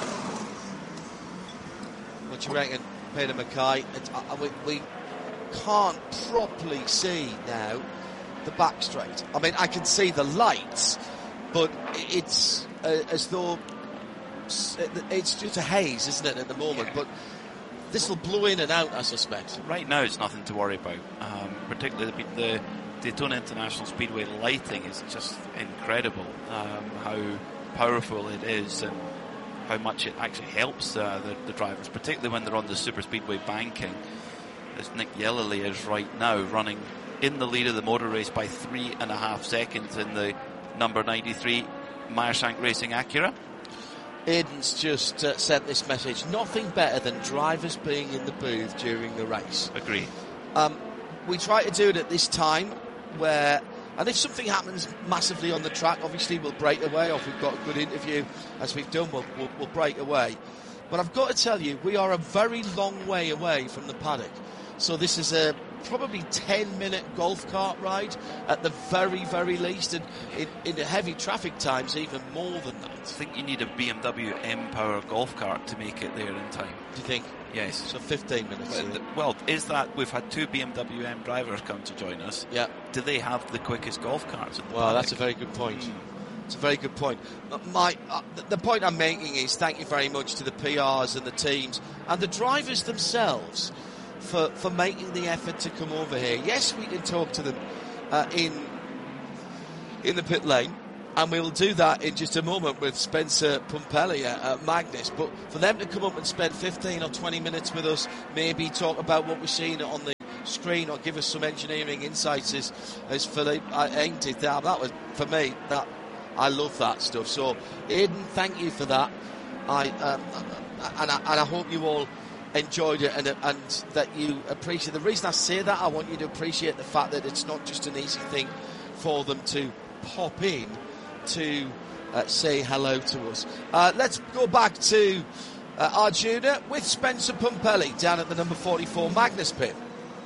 What do you reckon, Peter Mackay? It, uh, we, we can't properly see now the back straight. I mean, I can see the lights, but it's uh, as though it's just a haze, isn't it, at the moment? Yeah. But this will blow in and out, I suspect. Right now, it's nothing to worry about. Um, particularly the, the Daytona International Speedway lighting is just incredible. Um, how powerful it is, and how much it actually helps uh, the, the drivers, particularly when they're on the super speedway banking. As Nick Yellowly is right now, running in the lead of the motor race by three and a half seconds in the number ninety-three Meyer Shank Racing Acura. Aiden's just uh, sent this message: nothing better than drivers being in the booth during the race. Agree. Um, we try to do it at this time where, and if something happens massively on the track, obviously we'll break away, or if we've got a good interview, as we've done, we'll, we'll, we'll break away. But I've got to tell you, we are a very long way away from the paddock. So this is a probably ten minute golf cart ride at the very, very least, and in, in the heavy traffic times, even more than that. I think you need a B M W M-Power golf cart to make it there in time. Do you think? Yes. So fifteen minutes. Well, well, is that we've had two B M W M drivers come to join us? Yeah. Do they have the quickest golf carts in the Well, paddock? that's a very good point. Mm. It's a very good point. My, uh, the point I'm making is thank you very much to the P Rs and the teams and the drivers themselves for, for making the effort to come over here. Yes, we can talk to them uh, in in the pit lane, and we will do that in just a moment with Spencer Pumpelly at uh, Magnus. But for them to come up and spend fifteen or twenty minutes with us, maybe talk about what we're seeing on the screen or give us some engineering insights, as, as Philippe Eng did there, that was, for me, that I love that stuff. So, Aidan, thank you for that. I um, and, I and I hope you all enjoyed it, and and that you appreciate. The reason I say that, I want you to appreciate the fact that it's not just an easy thing for them to pop in to uh, say hello to us. Uh, let's go back to uh, Arjuna with Spencer Pumpelly down at the number forty-four Magnus pit.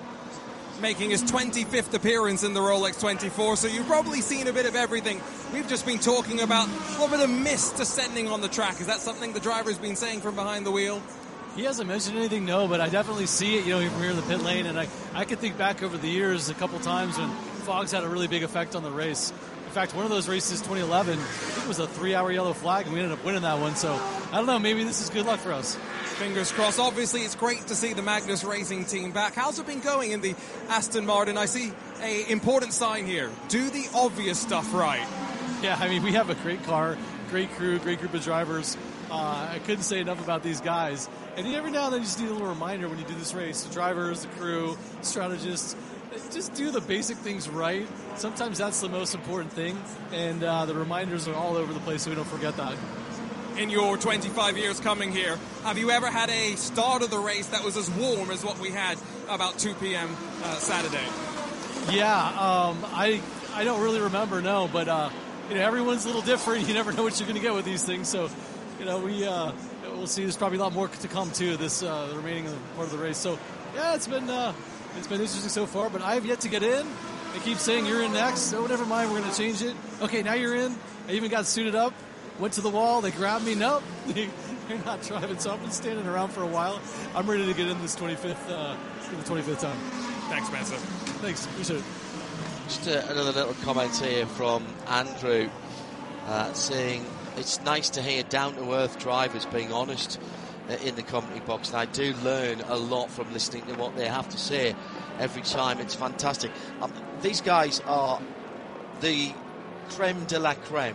Making his twenty-fifth appearance in the Rolex twenty-four, so you've probably seen a bit of everything. We've just been talking about a little bit of mist descending on the track. Is that something the driver's been saying from behind the wheel? He hasn't mentioned anything, no, but I definitely see it, you know, from here in the pit lane, and I, I could think back over the years a couple times when fog's had a really big effect on the race. In fact, one of those races, twenty eleven, I think it was a three-hour yellow flag, and we ended up winning that one, so I don't know, maybe this is good luck for us. Fingers crossed. Obviously, it's great to see the Magnus Racing team back. How's it been going in the Aston Martin? I see a important sign here. Do the obvious stuff right. Yeah, I mean, we have a great car, great crew, great group of drivers. Uh, I couldn't say enough about these guys. And every now and then you just need a little reminder when you do this race. The drivers, the crew, strategists, just do the basic things right. Sometimes that's the most important thing. And uh, the reminders are all over the place so we don't forget that. In your twenty-five years coming here, have you ever had a start of the race that was as warm as what we had about two p.m. Uh, Saturday? Yeah, um, I I don't really remember, no, but uh, you know, everyone's a little different. You never know what you're going to get with these things, so you know we uh, we'll see. There's probably a lot more to come too. This uh, the remaining part of the race. So yeah, it's been uh, it's been interesting so far, but I have yet to get in. They keep saying you're in next. Oh, never mind, we're going to change it. Okay, now you're in. I even got suited up. Went to the wall, they grabbed me. Nope, you're not driving. So I've been standing around for a while. I'm ready to get in this twenty-fifth, uh, for the twenty-fifth time. Thanks, Spencer. Thanks, appreciate it. Just uh, another little comment here from Andrew uh, saying it's nice to hear down-to-earth drivers being honest uh, in the commentary box, and I do learn a lot from listening to what they have to say every time. It's fantastic. Um, these guys are the creme de la creme.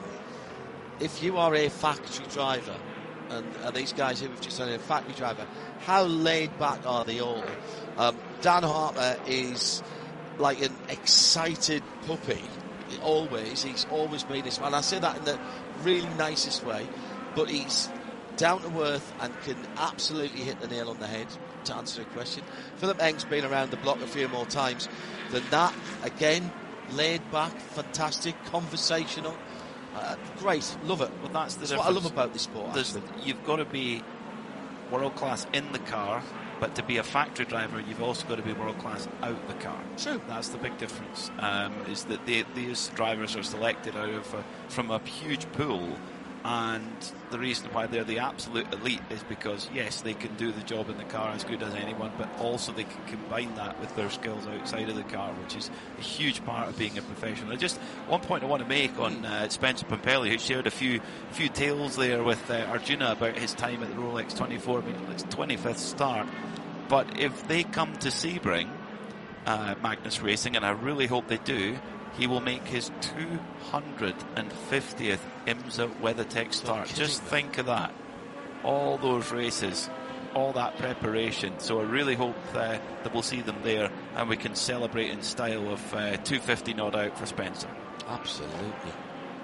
If you are a factory driver, and, and these guys who have just done a factory driver, how laid back are they all? Um, Dan Harper is like an excited puppy. Always, he's always been this man. I say that in the really nicest way, but he's down to earth and can absolutely hit the nail on the head to answer a question. Philip Eng's been around the block a few more times than that. Again, laid back, fantastic, conversational. Uh, great, love it. Well, that's, the that's what I love about this sport. You've got to be world class in the car, but to be a factory driver, you've also got to be world class out the car. True. That's the big difference. Um, is that they, these drivers are selected out of a, from a huge pool, and the reason why they're the absolute elite is because yes, they can do the job in the car as good as anyone, but also they can combine that with their skills outside of the car, which is a huge part of being a professional. Just one point I want to make on uh, Spencer Pumpelly, who shared a few few tales there with uh, Arjuna about his time at the Rolex twenty-four. I mean, it's twenty-fifth start, but if they come to Sebring, uh, Magnus Racing, and I really hope they do, he will make his two hundred fiftieth IMSA WeatherTech start. Just think of that. All those races, all that preparation. So I really hope uh, that we'll see them there and we can celebrate in style of uh, two fifty not out for Spencer. Absolutely.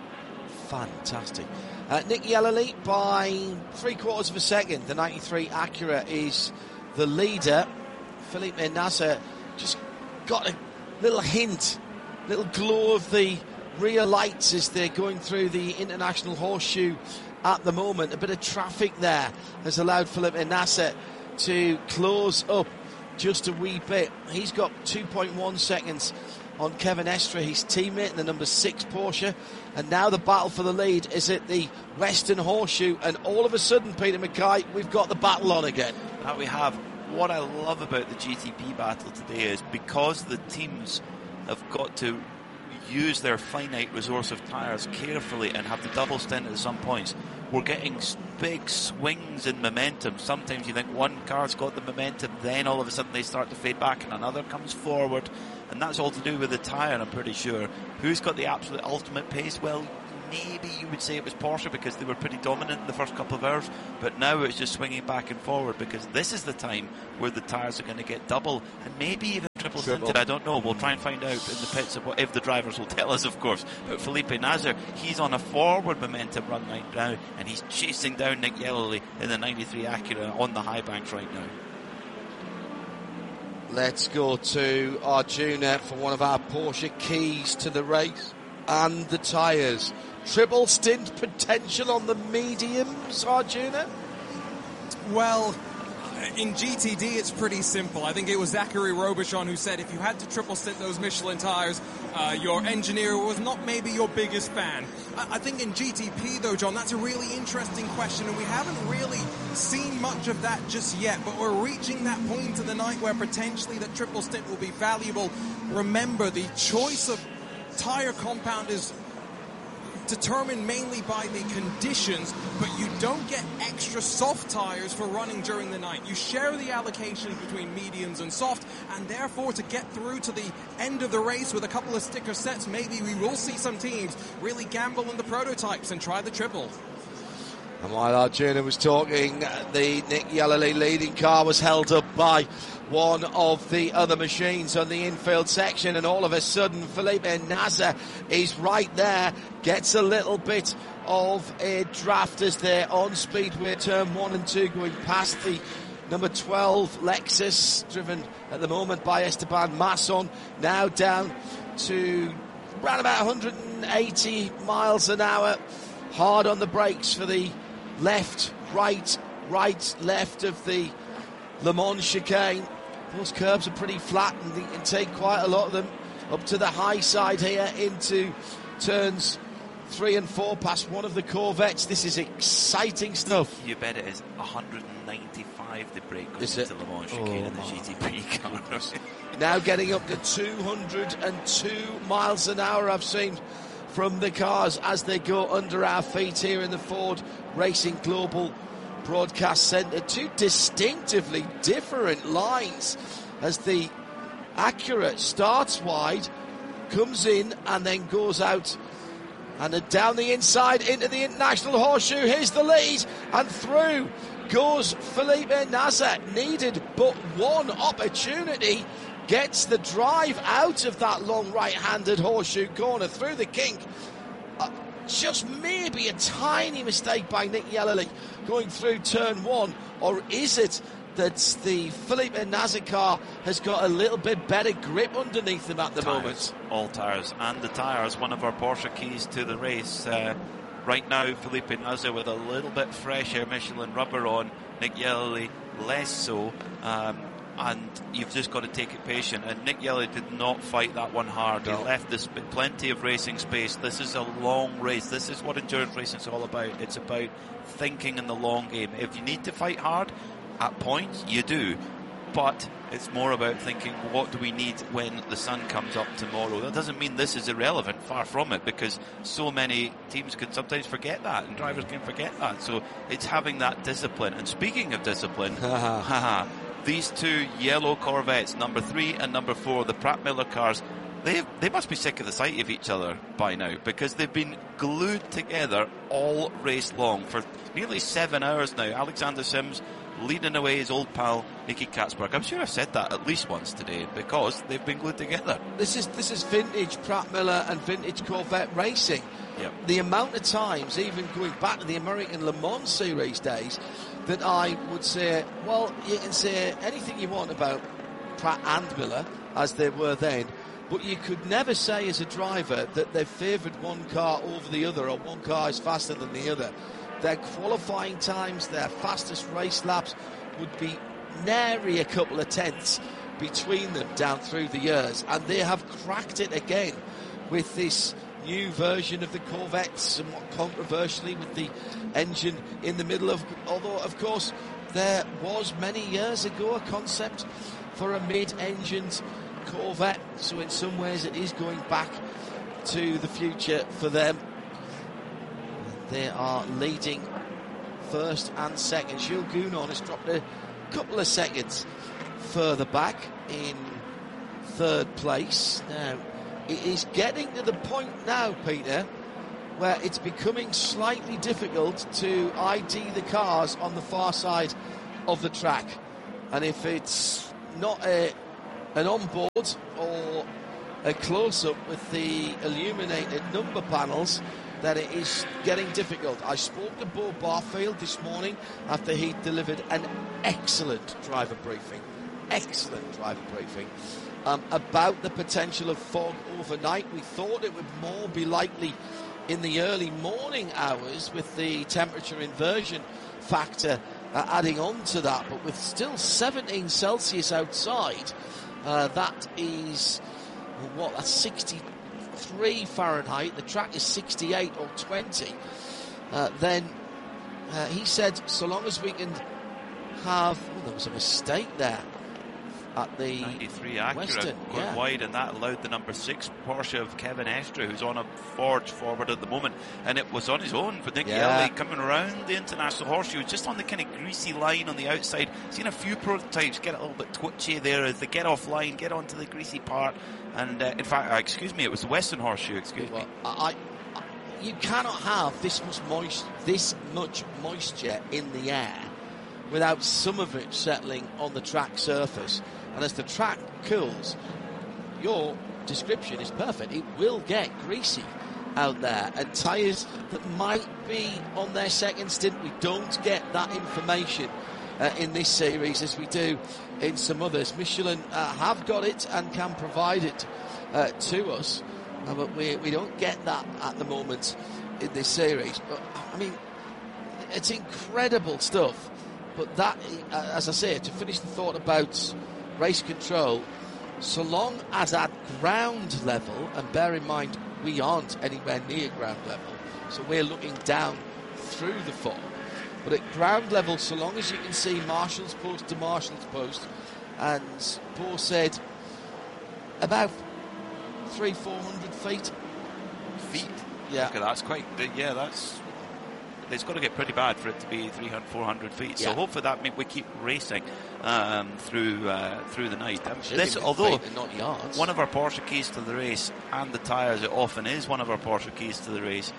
Fantastic. Uh, Nick Yellowly by three quarters of a second. The ninety-three Acura is the leader. Felipe Nasser just got a little hint, little glow of the rear lights as they're going through the International Horseshoe at the moment. A bit of traffic there has allowed Felipe Nasser to close up just a wee bit. He's got two point one seconds on Kevin Estre, his teammate in the number six Porsche, and now the battle for the lead is at the Western Horseshoe, and all of a sudden, Peter Mackay, we've got the battle on again. That we have. What I love about the G T P battle today is because the teams have got to use their finite resource of tyres carefully and have the double stint at some points, we're getting big swings in momentum. Sometimes you think one car's got the momentum, then all of a sudden they start to fade back and another comes forward, and that's all to do with the tyre, I'm pretty sure. Who's got the absolute ultimate pace? Well, maybe you would say it was Porsche because they were pretty dominant in the first couple of hours, but now it's just swinging back and forward because this is the time where the tyres are going to get double and maybe even triple tinted. I don't know. We'll try and find out in the pits of what, if the drivers will tell us, of course. But Felipe Nasr, he's on a forward momentum run right now, and he's chasing down Nick Yelloly in the ninety-three Acura on the high banks right now. Let's go to Arjuna for one of our Porsche keys to the race and the tyres. Triple stint potential on the mediums, Arjuna? Well, in G T D it's pretty simple. I think it was Zachary Robichon who said if you had to triple stint those Michelin tyres, uh, your engineer was not maybe your biggest fan. I, I think in G T P though, John, that's a really interesting question, and we haven't really seen much of that just yet, but we're reaching that point in the night where potentially that triple stint will be valuable. Remember, the choice of tyre compound is determined mainly by the conditions, but you don't get extra soft tyres for running during the night. You share the allocation between mediums and soft, and therefore to get through to the end of the race with a couple of sticker sets, maybe we will see some teams really gamble on the prototypes and try the triple. And while Arjuna was talking, the Nick Yelloly leading car was held up by one of the other machines on the infield section, and all of a sudden Felipe Nasr is right there, gets a little bit of a draft as they're on Speedway turn one and two, going past the number twelve Lexus, driven at the moment by Esteban Masson, now down to around about one hundred eighty miles an hour, hard on the brakes for the left, right, right, left of the Le Mans chicane. Those curbs are pretty flat, and you can take quite a lot of them up to the high side here into turns three and four past one of the Corvettes. This is exciting stuff. You bet it is. one hundred ninety-five the brake goes Is into it? Le Mans chicane Oh, in the G T P car. Now getting up to two hundred two miles an hour, I've seen from the cars as they go under our feet here in the Ford Racing Global Broadcast Centre. Two distinctively different lines as the Acura starts wide, comes in and then goes out, and then down the inside into the International Horseshoe. Here's the lead, and through goes Felipe Nasr. Needed but one opportunity, gets the drive out of that long right-handed horseshoe corner through the kink. Uh, just maybe a tiny mistake by Nick Yelloly going through turn one, or is it that the Felipe Nasr car has got a little bit better grip underneath him at the Tyres, moment? all tyres, and the tyres, one of our Porsche keys to the race. Uh, right now, Felipe Nasr with a little bit fresher Michelin rubber on, Nick Yelloly less so. Um, and you've just got to take it patient. And Nick Yelloly did not fight that one hard. No. He left this plenty of racing space. This is a long race. This is what endurance racing is all about. It's about thinking in the long game. If you need to fight hard at points, you do. But it's more about thinking, what do we need when the sun comes up tomorrow? That doesn't mean this is irrelevant, far from it, because so many teams can sometimes forget that, and drivers can forget that. So it's having that discipline. And speaking of discipline, haha, these two yellow Corvettes, number three and number four, the Pratt Miller cars, they they must be sick of the sight of each other by now, because they've been glued together all race long for nearly seven hours now. Alexander Sims leading away his old pal Nicky Katzberg. I'm sure I've said that at least once today, because they've been glued together. This is this is vintage Pratt Miller and vintage Corvette racing. Yep. The amount of times, even going back to the American Le Mans Series days, that I would say, well, you can say anything you want about Pratt and Miller, as they were then, but you could never say as a driver that they favoured one car over the other, or one car is faster than the other. Their qualifying times, their fastest race laps would be nary a couple of tenths between them down through the years, and they have cracked it again with this new version of the Corvette, somewhat controversially with the engine in the middle of, although of course there was many years ago a concept for a mid-engined Corvette, so in some ways it is going back to the future for them. they are leading first and second. Jules Gounon has dropped a couple of seconds further back in third place. Now, it is getting to the point now, Peter, where it's becoming slightly difficult to I D the cars on the far side of the track. And if it's not a, an onboard or a close-up with the illuminated number panels, then it is getting difficult. I spoke to Bo Barfield this morning after he delivered an excellent driver briefing, excellent driver briefing, um, about the potential of fog overnight. We thought it would more be likely in the early morning hours with the temperature inversion factor uh, adding on to that, but with still seventeen Celsius outside, uh, that is, what, that's sixty-three Fahrenheit, the track is sixty-eight or twenty, uh, then uh, he said so long as we can have, oh, there was a mistake there at the ninety-three Acura Western, going yeah. wide, and that allowed the number six Porsche of Kevin Estre, who's on a forge forward at the moment, and it was on his own for Nick Yeah. Yelly coming around the International Horseshoe, just on the kind of greasy line on the outside. Seen a few prototypes get a little bit twitchy there as they get off line, get onto the greasy part, and uh, in fact, uh, excuse me, it was the Western Horseshoe, excuse Well, me. I, I, you cannot have this much moist, this much moisture in the air without some of it settling on the track surface. And as the track cools, your description is perfect. It will get greasy out there, and tyres that might be on their second stint, we don't get that information uh, in this series as we do in some others. Michelin uh, have got it and can provide it uh, to us, uh, but we, we don't get that at the moment in this series. But I mean, it's incredible stuff. But that, uh, as I say, to finish the thought about race control, so long as at ground level, and bear in mind we aren't anywhere near ground level, so we're looking down through the fog, but at ground level, so long as you can see Marshall's post to Marshall's post, and Paul said about three, four hundred feet. Feet? Yeah. Okay, that's quite, yeah, that's, it's got to get pretty bad for it to be three hundred, four hundred feet. So Yeah. hopefully that means we keep racing um, through uh, through the night. Um, Should this, be although feet and not yards. one of our Porsche keys to the race, and the tyres, it often is one of our Porsche keys to the race.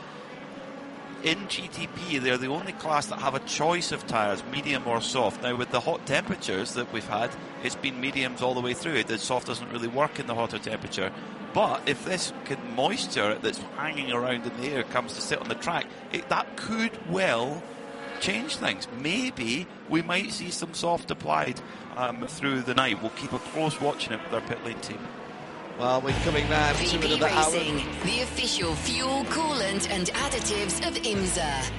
In G T P, they're the only class that have a choice of tyres, medium or soft. Now, with the hot temperatures that we've had, it's been mediums all the way through. The soft doesn't really work in the hotter temperature. But if this can moisture that's hanging around in the air comes to sit on the track, it, that could well change things. Maybe we might see some soft applied um, through the night. We'll keep a close watch on it with our pit lane team. Well, we're coming round to V P another hour. Racing, the official fuel, coolant and additives of IMSA.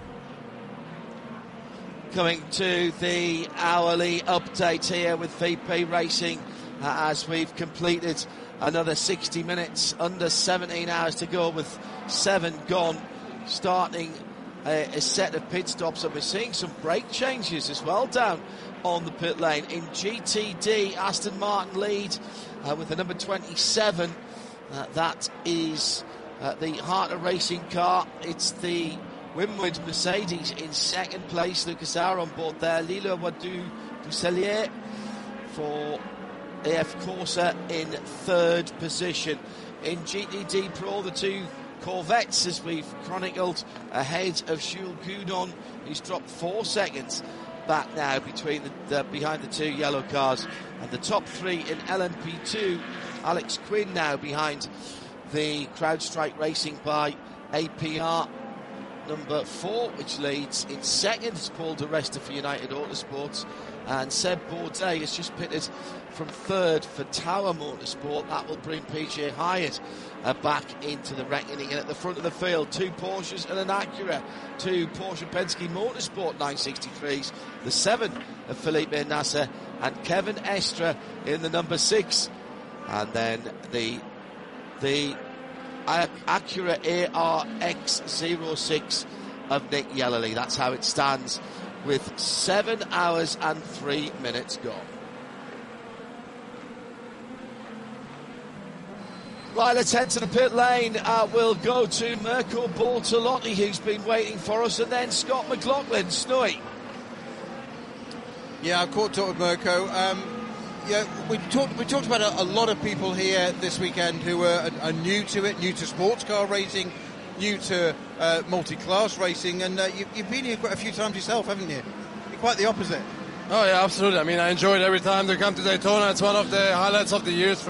Coming to the hourly update here with V P Racing uh, as we've completed another sixty minutes, under seventeen hours to go with seven gone, starting a, a set of pit stops, and we're seeing some brake changes as well down on the pit lane. In G T D, Aston Martin lead uh, with the number twenty-seven. Uh, that is uh, the Heart of Racing car. It's the Winwood Mercedes in second place. Lucas Auer on board there. Lilo Wadu Dusselier for A F Corsa in third position. In G T D Pro, the two Corvettes, as we've chronicled, ahead of Jules Gounon, who's dropped four seconds back now between the, the behind the two yellow cars, and the top three in L M P two. Alex Quinn now behind the CrowdStrike Racing by A P R number four, which leads in second. It's Paul di Resta for United Autosports, and Seb Bourdais has just pitted from third for Tower Motorsport. That will bring P J Hyatt uh, back into the reckoning. And at the front of the field, two Porsches and an Acura, two Porsche Penske Motorsport nine sixty-threes, the seven of Felipe Nasser and Kevin Estre in the number six, and then the the Acura A R X zero six of Nick Yellerly. That's how it stands with seven hours and three minutes gone. Right, let's head to the pit lane. Uh, we'll go to Mirko Bortolotti, who's been waiting for us, and then Scott McLaughlin. Snowy. Yeah, I caught up with Mirko. Um, yeah, we talked. We talked about a, a lot of people here this weekend who are, are, are new to it, new to sports car racing, new to uh, multi-class racing, and uh, you, you've been here quite a few times yourself, haven't you? You're quite the opposite. Oh yeah, absolutely. I mean, I enjoy it every time they come to Daytona. It's one of the highlights of the years for